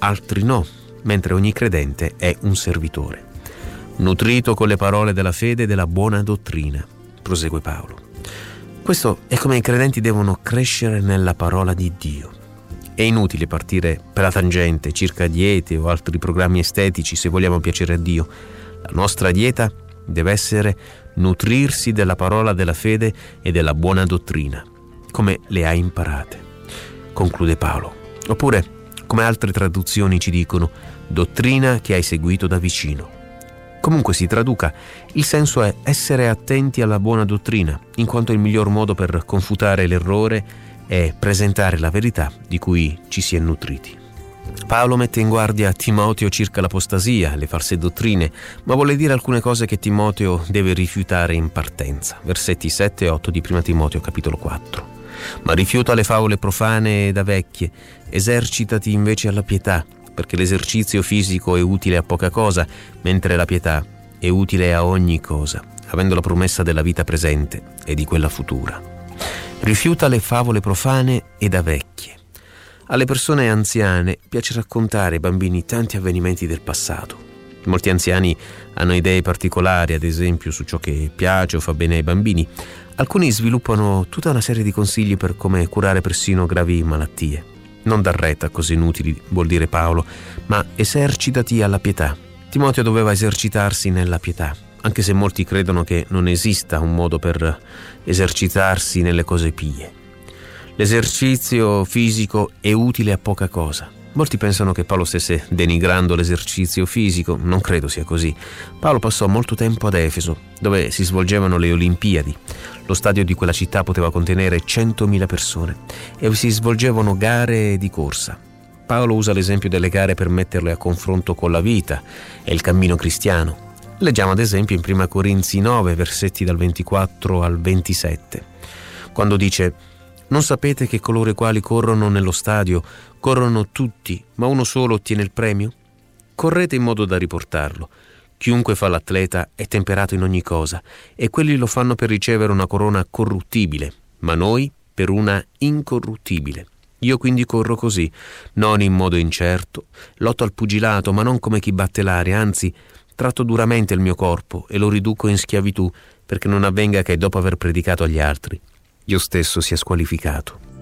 altri no, mentre ogni credente è un servitore. Nutrito con le parole della fede e della buona dottrina, prosegue Paolo. Questo è come i credenti devono crescere nella parola di Dio. È inutile partire per la tangente circa diete o altri programmi estetici se vogliamo piacere a Dio. La nostra dieta deve essere nutrirsi della parola della fede e della buona dottrina, come le hai imparate, conclude Paolo. Oppure, come altre traduzioni ci dicono, dottrina che hai seguito da vicino. Comunque si traduca, il senso è essere attenti alla buona dottrina, in quanto è il miglior modo per confutare l'errore e presentare la verità di cui ci si è nutriti. Paolo mette in guardia Timoteo circa l'apostasia, le false dottrine, ma vuole dire alcune cose che Timoteo deve rifiutare in partenza. Versetti 7 e 8 di 1 Timoteo capitolo 4. Ma rifiuta le favole profane e da vecchie, esercitati invece alla pietà, perché l'esercizio fisico è utile a poca cosa, mentre la pietà è utile a ogni cosa, avendo la promessa della vita presente e di quella futura. Rifiuta le favole profane e da vecchie. Alle persone anziane piace raccontare ai bambini tanti avvenimenti del passato. Molti anziani hanno idee particolari, ad esempio, su ciò che piace o fa bene ai bambini. Alcuni sviluppano tutta una serie di consigli per come curare persino gravi malattie. Non dar retta a cose inutili, vuol dire Paolo, ma esercitati alla pietà. Timoteo doveva esercitarsi nella pietà, anche se molti credono che non esista un modo per esercitarsi nelle cose pie. L'esercizio fisico è utile a poca cosa. Molti pensano che Paolo stesse denigrando l'esercizio fisico, non credo sia così. Paolo passò molto tempo ad Efeso, dove si svolgevano le Olimpiadi. Lo stadio di quella città poteva contenere 100.000 persone e si svolgevano gare di corsa. Paolo usa l'esempio delle gare per metterle a confronto con la vita e il cammino cristiano. Leggiamo ad esempio in 1 Corinzi 9, versetti dal 24 al 27, quando dice: «Non sapete che coloro i quali corrono nello stadio corrono tutti, ma uno solo ottiene il premio? Correte in modo da riportarlo. Chiunque fa l'atleta è temperato in ogni cosa, e quelli lo fanno per ricevere una corona corruttibile, ma noi per una incorruttibile. Io quindi corro così, non in modo incerto, lotto al pugilato, ma non come chi batte l'aria, anzi tratto duramente il mio corpo e lo riduco in schiavitù, perché non avvenga che dopo aver predicato agli altri io stesso sia squalificato».